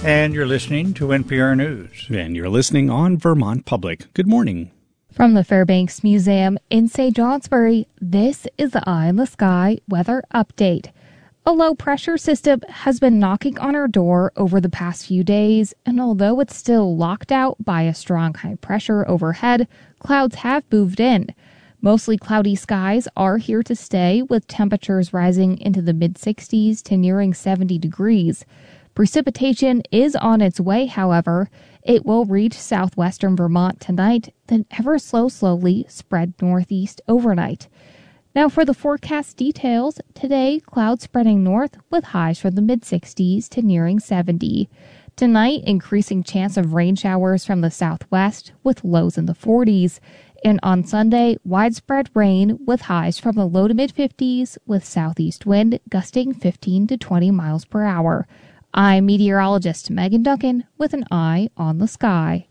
And you're listening to NPR News. And you're listening on Vermont Public. Good morning. From the Fairbanks Museum in St. Johnsbury, this is the Eye in the Sky weather update. A low-pressure system has been knocking on our door over the past few days, and although it's still locked out by a strong high pressure overhead, clouds have moved in. Mostly cloudy skies are here to stay, with temperatures rising into the mid-60s to nearing 70 degrees. Precipitation is on its way, however. It will reach southwestern Vermont tonight, then ever so slowly spread northeast overnight. Now for the forecast details, today clouds spreading north with highs from the mid-60s to nearing 70. Tonight, increasing chance of rain showers from the southwest with lows in the 40s. And on Sunday, widespread rain with highs from the low to mid-50s with southeast wind gusting 15 to 20 miles per hour. I'm meteorologist Megan Duncan with an eye on the sky.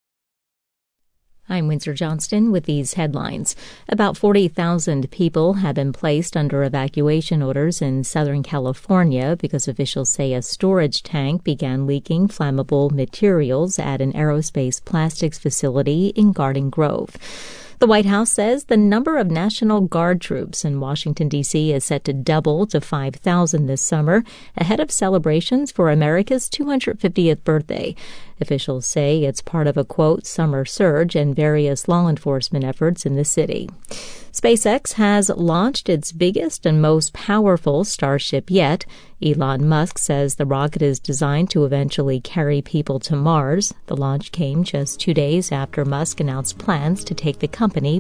I'm Windsor Johnston with these headlines. About 40,000 people have been placed under evacuation orders in Southern California because officials say a storage tank began leaking flammable materials at an aerospace plastics facility in Garden Grove. The White House says the number of National Guard troops in Washington, D.C. is set to double to 5,000 this summer, ahead of celebrations for America's 250th birthday. Officials say it's part of a, quote, summer surge and various law enforcement efforts in the city. SpaceX has launched its biggest and most powerful Starship yet. Elon Musk says the rocket is designed to eventually carry people to Mars. The launch came just 2 days after Musk announced plans to take the company